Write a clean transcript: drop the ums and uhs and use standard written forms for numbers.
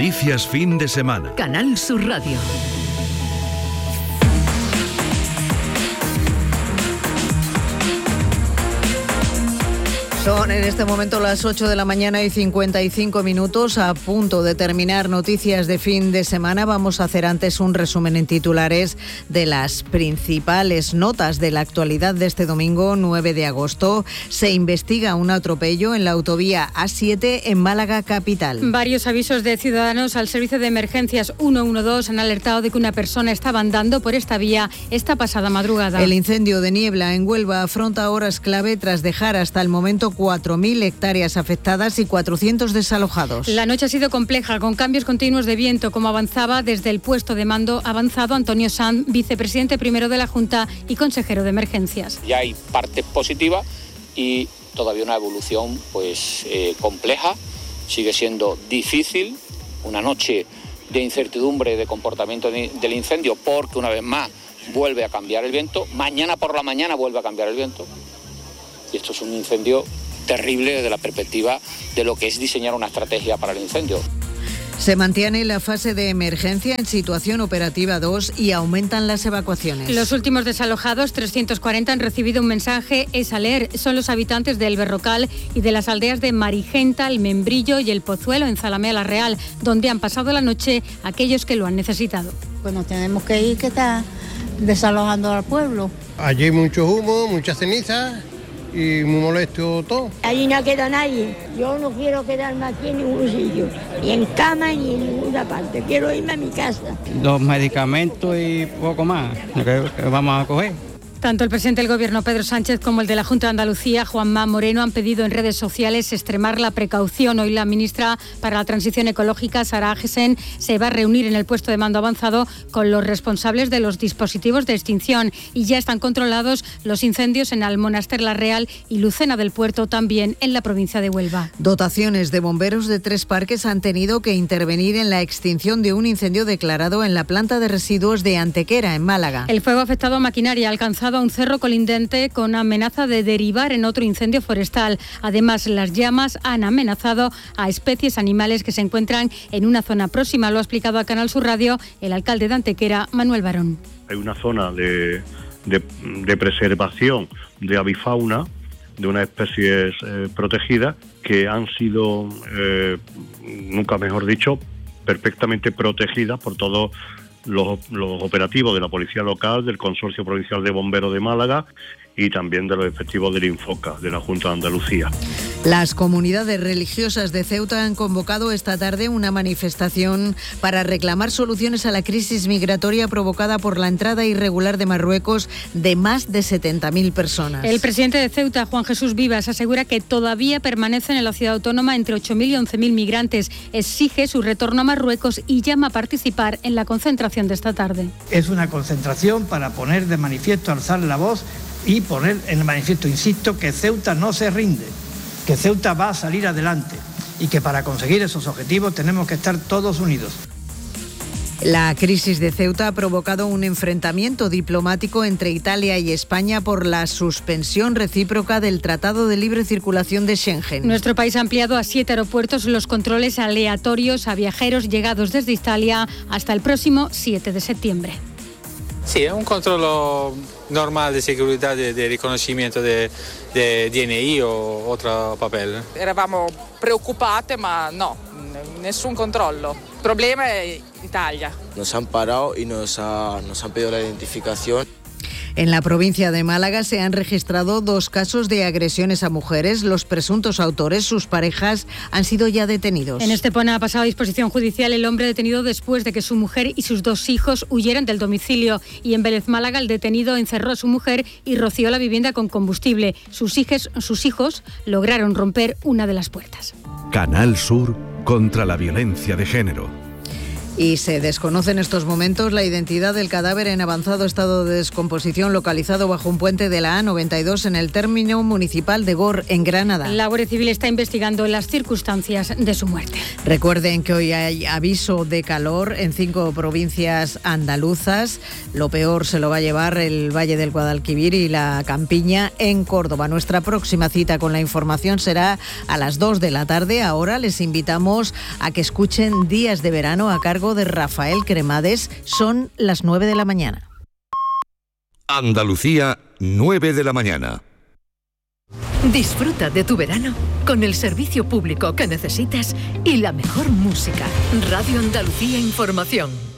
Noticias fin de semana. Canal Sur Radio. Son en este momento las 8 de la mañana y 55 minutos, a punto de terminar noticias de fin de semana. Vamos a hacer antes un resumen en titulares de las principales notas de la actualidad de este domingo 9 de agosto. Se investiga un atropello en la autovía A7 en Málaga capital. Varios avisos de ciudadanos al servicio de emergencias 112 han alertado de que una persona estaba andando por esta vía esta pasada madrugada. El incendio de niebla en Huelva afronta horas clave tras dejar hasta el momento 4.000 hectáreas afectadas y 400 desalojados. La noche ha sido compleja, con cambios continuos de viento, como avanzaba desde el puesto de mando avanzado Antonio Sanz, vicepresidente primero de la Junta y consejero de emergencias. Ya hay partes positivas y todavía una evolución compleja, sigue siendo difícil, una noche de incertidumbre de comportamiento del incendio porque una vez más vuelve a cambiar el viento, mañana por la mañana vuelve a cambiar el viento y esto es un incendio terrible desde la perspectiva de lo que es diseñar una estrategia para el incendio. Se mantiene la fase de emergencia en situación operativa 2 y aumentan las evacuaciones. Los últimos desalojados, 340, han recibido un mensaje Es a leer. Son los habitantes del Berrocal y de las aldeas de Marigenta, El Membrillo y El Pozuelo en Zalamea la Real, donde han pasado la noche aquellos que lo han necesitado. Bueno, tenemos que ir, que está desalojando al pueblo. Allí hay mucho humo, mucha ceniza y muy molesto todo. Allí no queda nadie. Yo no quiero quedarme aquí en ningún sitio, ni en cama ni en ninguna parte. Quiero irme a mi casa. Los medicamentos y poco más que vamos a coger. Tanto el presidente del Gobierno, Pedro Sánchez, como el de la Junta de Andalucía, Juanma Moreno, han pedido en redes sociales extremar la precaución. Hoy la ministra para la Transición Ecológica, Sara Agesen, se va a reunir en el puesto de mando avanzado con los responsables de los dispositivos de extinción y ya están controlados los incendios en Almonaster la Real y Lucena del Puerto, también en la provincia de Huelva. Dotaciones de bomberos de 3 parques han tenido que intervenir en la extinción de un incendio declarado en la planta de residuos de Antequera, en Málaga. El fuego ha afectado a maquinaria, ha alcanzado a un cerro colindante con amenaza de derivar en otro incendio forestal. Además, las llamas han amenazado a especies animales que se encuentran en una zona próxima. Lo ha explicado a Canal Sur Radio el alcalde de Antequera, Manuel Barón. Hay una zona de preservación de avifauna, de unas especies protegidas, que han sido, nunca mejor dicho, perfectamente protegidas por todos los operativos de la Policía Local, del Consorcio Provincial de Bomberos de Málaga y también de los efectivos del Infoca, de la Junta de Andalucía. Las comunidades religiosas de Ceuta han convocado esta tarde una manifestación para reclamar soluciones a la crisis migratoria provocada por la entrada irregular de Marruecos de más de 70.000 personas. El presidente de Ceuta, Juan Jesús Vivas, asegura que todavía permanecen en la ciudad autónoma entre 8.000 y 11.000 migrantes. Exige su retorno a Marruecos y llama a participar en la concentración de esta tarde. Es una concentración para poner de manifiesto, alzar la voz y poner en el manifiesto, insisto, que Ceuta no se rinde, que Ceuta va a salir adelante y que para conseguir esos objetivos tenemos que estar todos unidos. La crisis de Ceuta ha provocado un enfrentamiento diplomático entre Italia y España por la suspensión recíproca del Tratado de Libre Circulación de Schengen. Nuestro país ha ampliado a 7 aeropuertos los controles aleatorios a viajeros llegados desde Italia hasta el próximo 7 de septiembre. Sí, es un controllo normal de seguridad, de reconocimiento de DNI o otro papel. Eravamo preoccupate, ma no, nessun controllo. Il problema è Italia. Nos han parado y nos han pedido la identificación. En la provincia de Málaga se han registrado 2 casos de agresiones a mujeres. Los presuntos autores, sus parejas, han sido ya detenidos. En Estepona ha pasado a disposición judicial el hombre detenido después de que su mujer y sus 2 hijos huyeran del domicilio. Y en Vélez, Málaga, el detenido encerró a su mujer y roció la vivienda con combustible. Sus hijos lograron romper una de las puertas. Canal Sur contra la violencia de género. Y se desconoce en estos momentos la identidad del cadáver en avanzado estado de descomposición localizado bajo un puente de la A92 en el término municipal de Gor, en Granada. La Guardia Civil está investigando las circunstancias de su muerte. Recuerden que hoy hay aviso de calor en 5 provincias andaluzas. Lo peor se lo va a llevar el Valle del Guadalquivir y la Campiña en Córdoba. Nuestra próxima cita con la información será a las 2 de la tarde. Ahora les invitamos a que escuchen Días de Verano a cargo de Rafael Cremades. Son las 9 de la mañana. Andalucía, 9 de la mañana. Disfruta de tu verano con el servicio público que necesitas y la mejor música. Radio Andalucía Información.